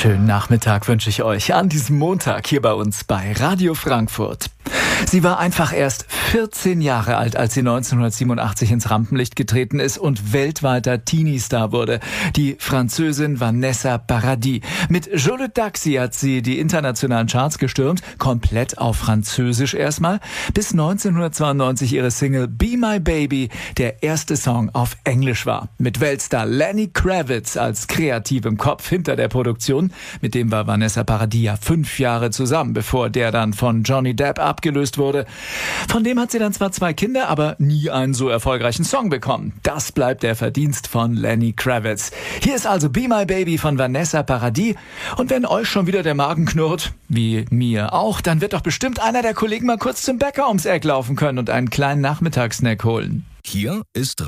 Schönen Nachmittag wünsche ich euch an diesem Montag hier bei uns bei Radio Frankfurt. Sie war einfach erst 14 Jahre alt, als sie 1987 ins Rampenlicht getreten ist und weltweiter Teenie-Star wurde. Die Französin Vanessa Paradis. Mit Je le Taxi hat sie die internationalen Charts gestürmt, komplett auf Französisch erstmal, bis 1992 ihre Single Be My Baby der erste Song auf Englisch war. Mit Weltstar Lenny Kravitz als kreativem Kopf hinter der Produktion. Mit dem war Vanessa Paradis ja 5 Jahre zusammen, bevor der dann von Johnny Depp abgelöst wurde. Von dem hat sie dann zwar 2 Kinder, aber nie einen so erfolgreichen Song bekommen. Das bleibt der Verdienst von Lenny Kravitz. Hier ist also Be My Baby von Vanessa Paradis. Und wenn euch schon wieder der Magen knurrt, wie mir auch, dann wird doch bestimmt einer der Kollegen mal kurz zum Bäcker ums Eck laufen können und einen kleinen Nachmittagssnack holen. Hier ist